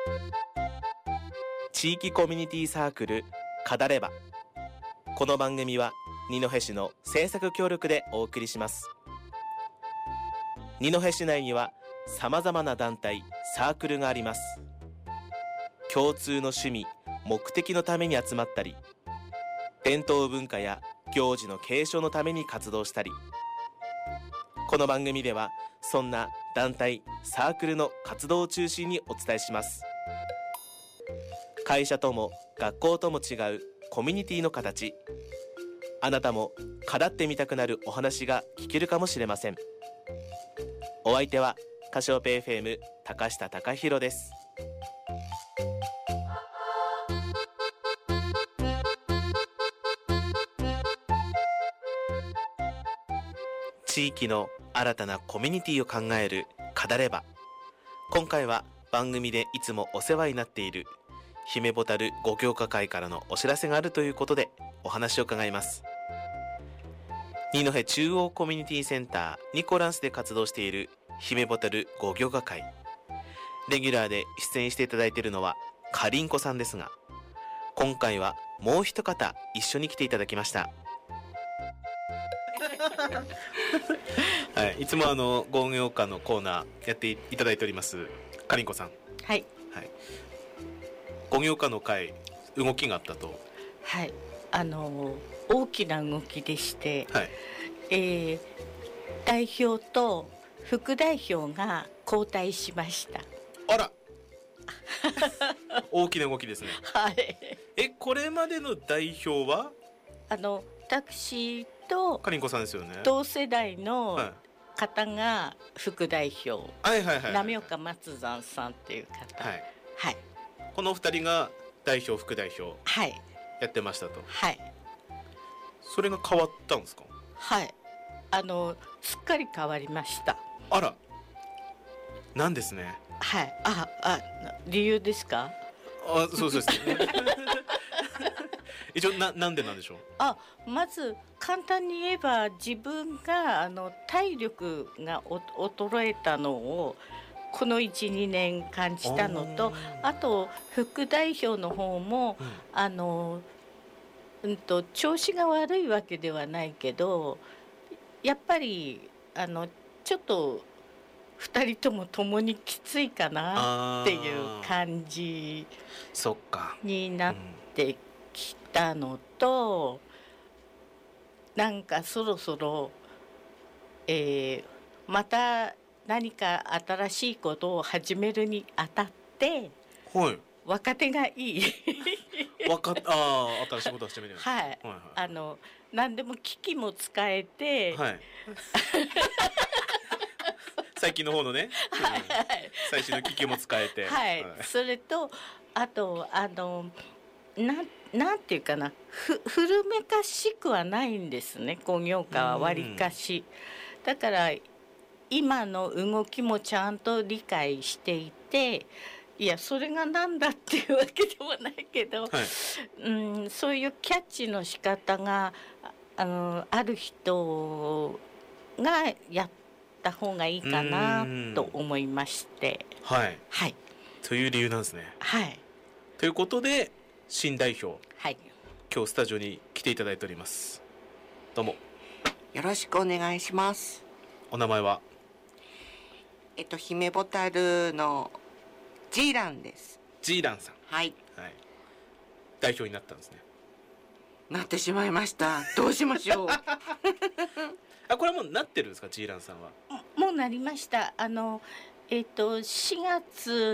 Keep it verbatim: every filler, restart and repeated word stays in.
地域コミュニティサークル語れば。この番組は二戸市の制作協力でお送りします。二戸市内にはさまざまな団体サークルがあります。共通の趣味目的のために集まったり、伝統文化や行事の継承のために活動したり、この番組ではそんな団体サークルの活動を中心にお伝えします。会社とも学校とも違うコミュニティの形、あなたも語ってみたくなるお話が聞けるかもしれません。お相手はカシオペ エフエム 高下貴弘です。地域の新たなコミュニティを考える語れば。今回は番組でいつもお世話になっている姫ボタルご教科会からのお知らせがあるということでお話を伺います。二戸中央コミュニティセンターニコランスで活動している姫ボタルご教科会、レギュラーで出演していただいているのはかりんこさんですが、今回はもう一方一緒に来ていただきました。はい、いつもあのご教科のコーナーやっていただいておりますかりんこさん。 はい、 はい、ご教科の会動きがあったと。 はい、あの大きな動きでして、 はい、 えー、代表と副代表が交代しました。 あら大きな動きですね。 はい。 え、これまでの代表はあの私とかりんこさんですよね。 同世代の方が副代表、 はいはいはいはい、 浪岡松山さんっていう方、 はいはい、 この二人が代表副代表やってましたと。 はい、 それが変わったんですか？ はい、あのすっかり変わりました。 あら、なんですね。 はい、ああ、理由ですか？ あ、そうそうですね。一応 な, なんでなんでしょう。 あ、まず簡単に言えば自分があの体力が衰えたのをこの いちにねん感じたのと、あと副代表の方も、うん、あのうんと調子が悪いわけではないけど、やっぱりあのちょっとふたりとも共にきついかなっていう感じになってきたのと、なんかそろそろ、えー、また何か新しいことを始めるにあたって、 はい、 若手がいい若あ新しいことを始める、 はい、はいはい、あの何でも機器も使えて、はい最近の方のね、 はいはい、 最新の機器も使えて、 はい、はい、それとあとあのななんていうかな、ふ古めかしくはないんですね、工業科はわりかし。だから今の動きもちゃんと理解していて、いやそれがなんだっていうわけでもないけど、はい、うん、そういうキャッチの仕方が あのある人がやった方がいいかなと思いまして、 はい、 はい、 という理由なんですね。 はい、 ということで新代表、 はい、 今日スタジオに来ていただいております。どうもよろしくお願いします。 お名前は？ えっと姫ボタルのジーランです。 ジーランさん、 はい、 はい、代表になったんですね。 なってしまいました。どうしましょう。 あ、これはもうなってるんですか？ジーランさんは。 もうなりました。あのえっとしがつ